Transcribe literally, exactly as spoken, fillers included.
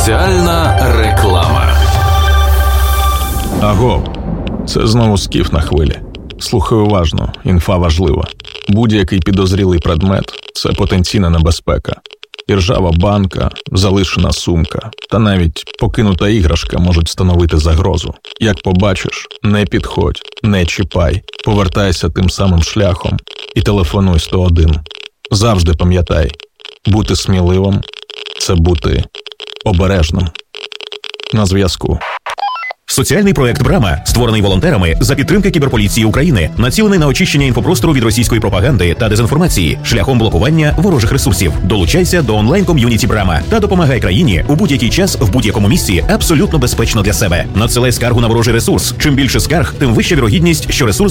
Соціальна реклама. Аго, це знову Скіф на хвилі. Слухай уважно, інфа важлива. Будь-який підозрілий предмет – це потенційна небезпека. Іржава банка, залишена сумка та навіть покинута іграшка можуть становити загрозу. Як побачиш, не підходь, не чіпай, повертайся тим самим шляхом і телефонуй сто один. Завжди пам'ятай, бути сміливим – це бути обережним. На зв'язку. Соціальний проект «Брама», створений волонтерами за підтримки Кіберполіції України, націлений на очищення інфопростору від російської пропаганди та дезінформації шляхом блокування ворожих ресурсів. Долучайся до онлайн-ком'юніті «Брама» та допомагай країні у будь-який час, в будь-якому місці, абсолютно безпечно для себе. Надсилай скаргу на ворожий ресурс. Чим більше скарг, тим вища вірогідність, що ресурс